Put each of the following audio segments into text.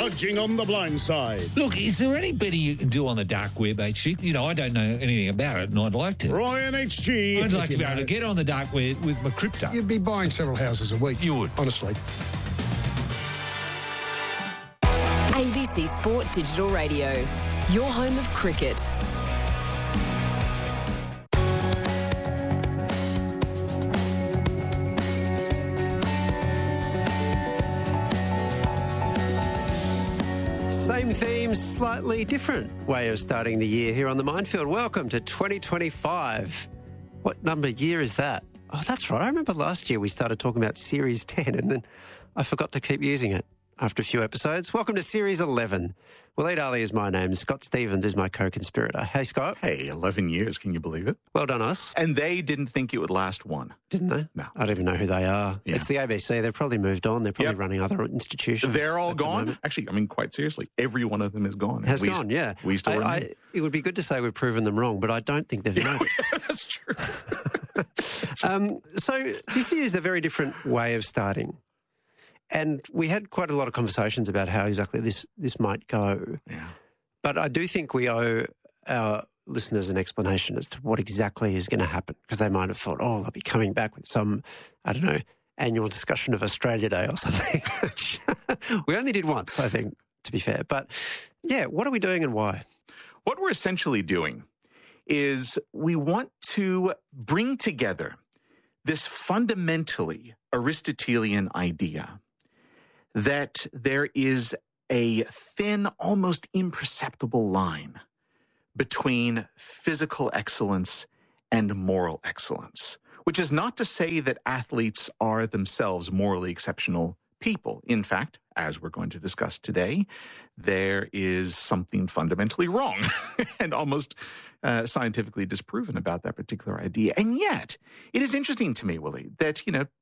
Judging on the blind side. Look, is there any betting you can do on the dark web, HG? You know, I don't know anything about it, and I'd like to. Ryan HG. I'd like to be able to get on the dark web with my crypto. You'd be buying several houses a week. You would. Honestly. ABC Sport Digital Radio, your home of cricket. Same theme, slightly different way of starting the year here on the Minefield. Welcome to 2025. What number year is that? Oh, that's right. I remember last year we started talking about Series 10 and then I forgot to keep using it after a few episodes. Welcome to Series 11. Waleed Ali is my name. Scott Stevens is my co-conspirator. Hey, Scott. Hey, 11 years. Can you believe it? Well done, us. And they didn't think it would last one. Didn't they? No. I don't even know who they are. Yeah. It's the ABC. They've probably moved on. They're probably Yep. running other institutions. They're all at the gone? moment. Actually, I mean, quite seriously, every one of them is gone. Has gone, yeah. We still remain. It would be good to say we've proven them wrong, but I don't think they've noticed. That's true. So this is a very different way of starting. And we had quite a lot of conversations about how exactly this might go. Yeah. But I do think we owe our listeners an explanation as to what exactly is going to happen, because they might have thought, oh, they'll be coming back with some, I don't know, annual discussion of Australia Day or something. We only did once, I think, to be fair. But yeah, what are we doing and why? What we're essentially doing is we want to bring together this fundamentally Aristotelian idea that there is a thin, almost imperceptible line between physical excellence and moral excellence, which is not to say that athletes are themselves morally exceptional people. In fact, as we're going to discuss today, there is something fundamentally wrong and almost scientifically disproven about that particular idea. And yet, it is interesting to me, Willie, that,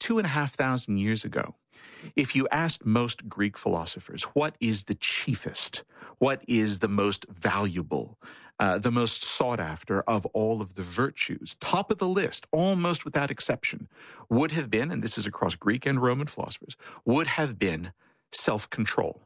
2,500 years ago, if you asked most Greek philosophers, what is the chiefest, what is the most valuable, the most sought after of all of the virtues, top of the list, almost without exception, would have been, and this is across Greek and Roman philosophers, would have been self-control.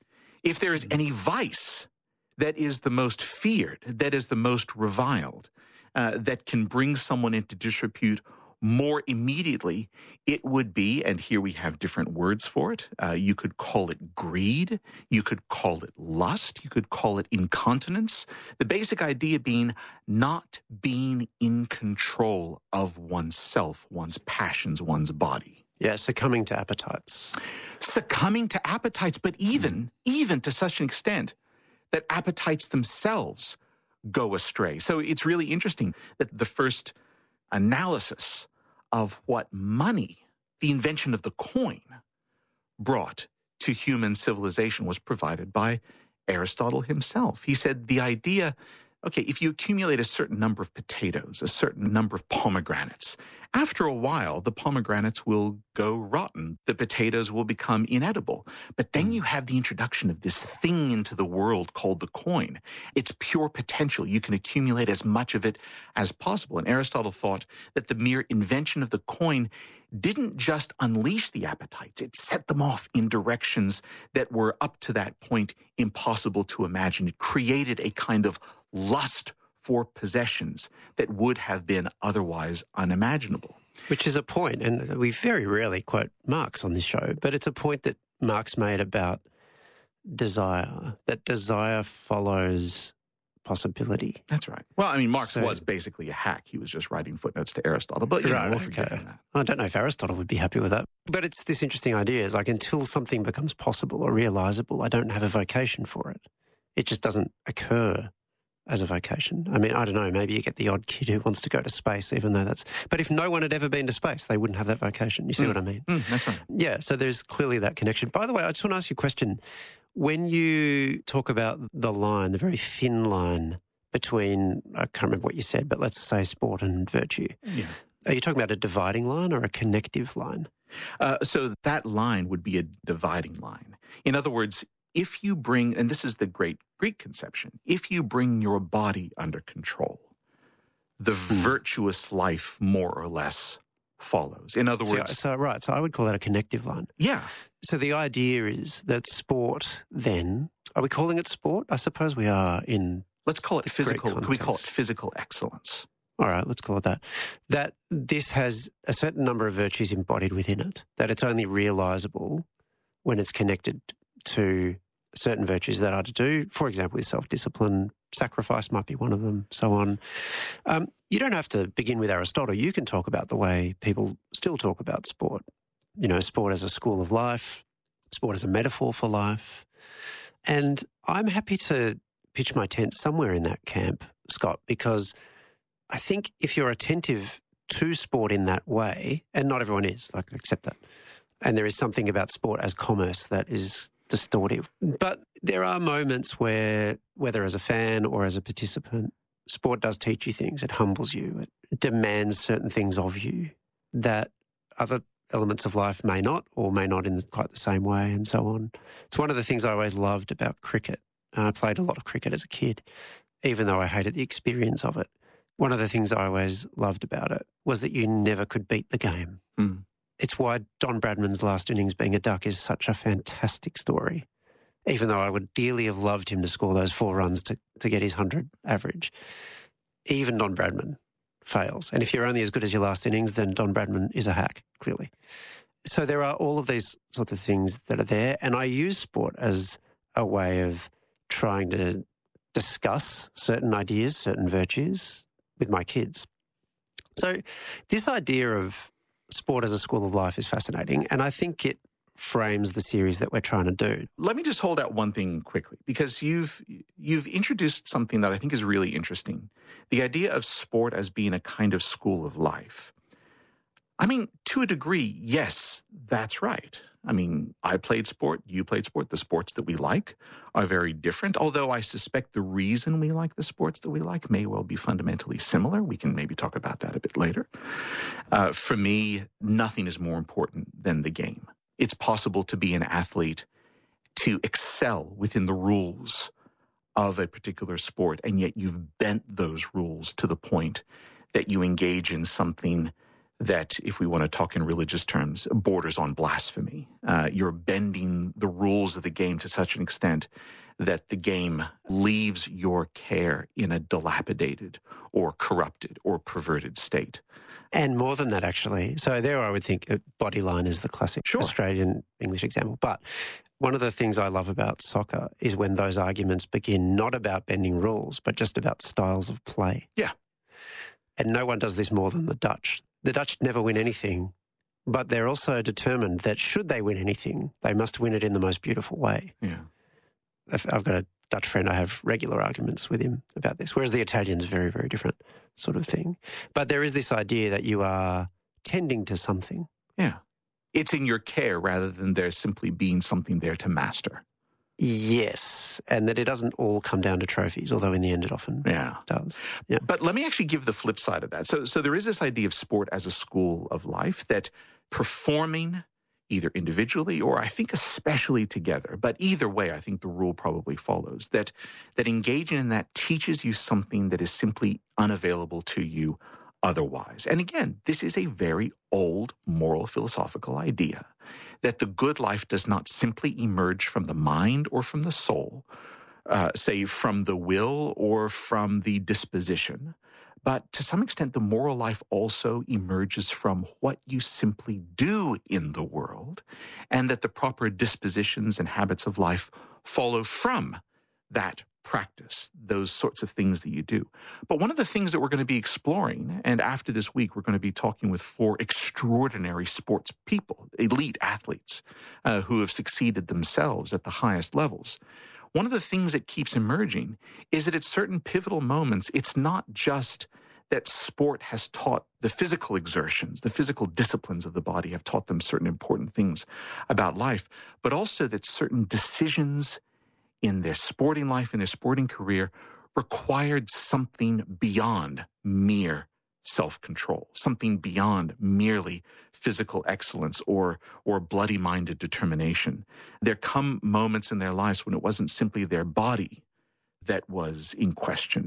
If there is any vice that is the most feared, that is the most reviled, that can bring someone into disrepute more immediately, it would be, and here we have different words for it, you could call it greed, you could call it lust, you could call it incontinence. The basic idea being not being in control of oneself, one's passions, one's body. Yeah, succumbing to appetites. Succumbing to appetites, but even to such an extent that appetites themselves go astray. So it's really interesting that the first analysis of what money, the invention of the coin, brought to human civilization was provided by Aristotle himself. He said the idea, okay, if you accumulate a certain number of potatoes, a certain number of pomegranates, after a while, the pomegranates will go rotten. The potatoes will become inedible. But then you have the introduction of this thing into the world called the coin. It's pure potential. You can accumulate as much of it as possible. And Aristotle thought that the mere invention of the coin didn't just unleash the appetites, it set them off in directions that were up to that point impossible to imagine. It created a kind of lust for possessions that would have been otherwise unimaginable. Which is a point, and we very rarely quote Marx on this show, but it's a point that Marx made about desire, that desire follows possibility. That's right. Well, I mean, Marx was basically a hack. He was just writing footnotes to Aristotle, but we'll forget that. I don't know if Aristotle would be happy with that. But it's this interesting idea. It's like until something becomes possible or realizable, I don't have a vocation for it. It just doesn't occur as a vocation. I mean, I don't know, maybe you get the odd kid who wants to go to space, even though that's... But if no one had ever been to space, they wouldn't have that vocation. You see what I mean? That's right. Yeah, so there's clearly that connection. By the way, I just want to ask you a question. When you talk about the line, the very thin line between, I can't remember what you said, but let's say sport and virtue. Yeah. Are you talking about a dividing line or a connective line? So that line would be a dividing line. In other words, if you bring, and this is the great Greek conception, if you bring your body under control, the virtuous life more or less follows. In other words... So I would call that a connective line. Yeah. So the idea is that sport then, are we calling it sport? I suppose we are in... Let's call it physical. Greek Can we call it context. physical excellence? All right, let's call it that. That this has a certain number of virtues embodied within it, that it's only realisable when it's connected to certain virtues that are to do, for example, with self-discipline, sacrifice might be one of them, so on. You don't have to begin with Aristotle. You can talk about the way people still talk about sport. You know, sport as a school of life, sport as a metaphor for life. And I'm happy to pitch my tent somewhere in that camp, Scott, because I think if you're attentive to sport in that way, and not everyone is, like, accept that, and there is something about sport as commerce that is distortive. But there are moments where, whether as a fan or as a participant, sport does teach you things. It humbles you. It demands certain things of you that other elements of life may not, or may not in quite the same way, and so on. It's one of the things I always loved about cricket. I played a lot of cricket as a kid, even though I hated the experience of it. One of the things I always loved about it was that you never could beat the game. Mm. It's why Don Bradman's last innings being a duck is such a fantastic story, even though I would dearly have loved him to score those 4 runs to get his 100 average. Even Don Bradman fails. And if you're only as good as your last innings, then Don Bradman is a hack, clearly. So there are all of these sorts of things that are there, and I use sport as a way of trying to discuss certain ideas, certain virtues with my kids. So this idea of sport as a school of life is fascinating, and I think it frames the series that we're trying to do. Let me just hold out one thing quickly, because you've introduced something that I think is really interesting. The idea of sport as being a kind of school of life. I mean, to a degree, yes, that's right. I mean, I played sport, you played sport. The sports that we like are very different, although I suspect the reason we like the sports that we like may well be fundamentally similar. We can maybe talk about that a bit later. For me, nothing is more important than the game. It's possible to be an athlete, to excel within the rules of a particular sport, and yet you've bent those rules to the point that you engage in something that, if we want to talk in religious terms, borders on blasphemy. You're bending the rules of the game to such an extent that the game leaves your care in a dilapidated or corrupted or perverted state. And more than that, actually. So there I would think Bodyline is the classic Australian English example. But one of the things I love about soccer is when those arguments begin not about bending rules, but just about styles of play. Yeah. And no one does this more than the Dutch. The Dutch never win anything, but they're also determined that should they win anything, they must win it in the most beautiful way. Yeah. I've got a Dutch friend, I have regular arguments with him about this, whereas the Italian's very, very different sort of thing. But there is this idea that you are tending to something. Yeah. It's in your care rather than there simply being something there to master. Yes, and that it doesn't all come down to trophies, although in the end it often does. Yeah. But let me actually give the flip side of that. So there is this idea of sport as a school of life, that performing either individually or I think especially together, but either way I think the rule probably follows, that engaging in that teaches you something that is simply unavailable to you otherwise. And again, this is a very old moral philosophical idea, that the good life does not simply emerge from the mind or from the soul, say from the will or from the disposition, but to some extent the moral life also emerges from what you simply do in the world, and that the proper dispositions and habits of life follow from that practice, those sorts of things that you do. But one of the things that we're going to be exploring, and after this week we're going to be talking with 4 extraordinary sports people, elite athletes who have succeeded themselves at the highest levels. One of the things that keeps emerging is that at certain pivotal moments, it's not just that sport has taught the physical exertions, the physical disciplines of the body have taught them certain important things about life, but also that certain decisions in their sporting life, in their sporting career, required something beyond mere self-control, something beyond merely physical excellence or bloody-minded determination. There come moments in their lives when it wasn't simply their body that was in question,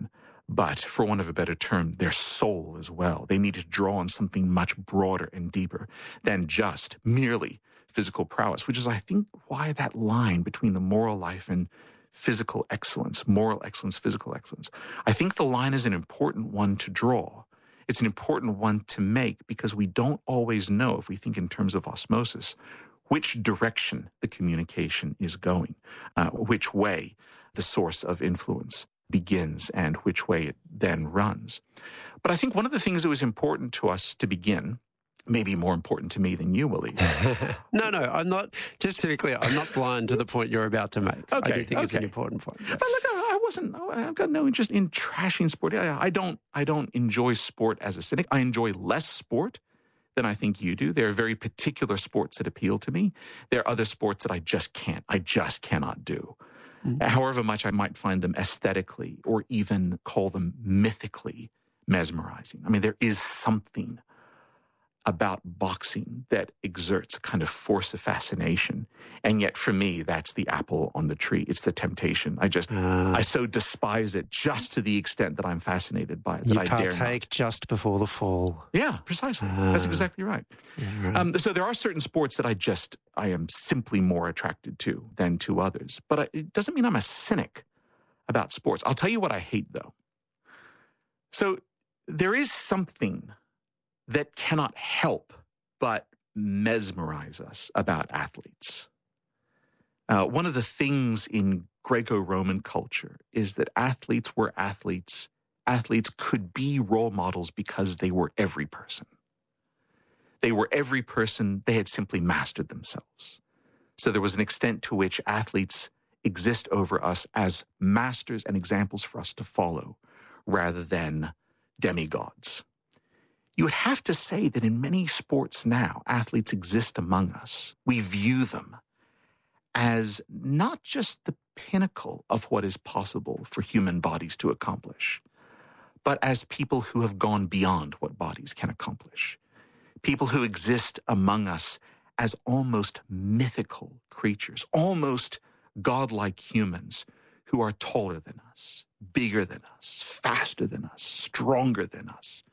but for want of a better term, their soul as well. They need to draw on something much broader and deeper than just merely physical prowess, which is, I think, why that line between the moral life and physical excellence, moral excellence, physical excellence, I think the line is an important one to draw. It's an important one to make because we don't always know, if we think in terms of osmosis, which direction the communication is going, which way the source of influence begins and which way it then runs. But I think one of the things that was important to us to begin, maybe more important to me than you, Willie. No, I'm not. Just to be clear, I'm not blind to the point you're about to make. I do think it's an important point. Yes. But look, I've got no interest in trashing sport. I don't enjoy sport as a cynic. I enjoy less sport than I think you do. There are very particular sports that appeal to me. There are other sports that I just cannot do. Mm-hmm. However much I might find them aesthetically or even call them mythically mesmerizing. I mean, there is something about boxing that exerts a kind of force of fascination. And yet for me, that's the apple on the tree. It's the temptation. I so despise it just to the extent that I'm fascinated by it. That you I dare partake not. Just before the fall. Yeah, precisely. That's exactly right. Yeah, right. So there are certain sports that I am simply more attracted to than to others. But it doesn't mean I'm a cynic about sports. I'll tell you what I hate, though. So there is something that cannot help but mesmerize us about athletes. One of the things in Greco-Roman culture is that athletes were athletes. Athletes could be role models because they were every person. They were every person. They had simply mastered themselves. So there was an extent to which athletes exist over us as masters and examples for us to follow rather than demigods. You would have to say that in many sports now, athletes exist among us. We view them as not just the pinnacle of what is possible for human bodies to accomplish, but as people who have gone beyond what bodies can accomplish. People who exist among us as almost mythical creatures, almost godlike humans who are taller than us, bigger than us, faster than us, stronger than us,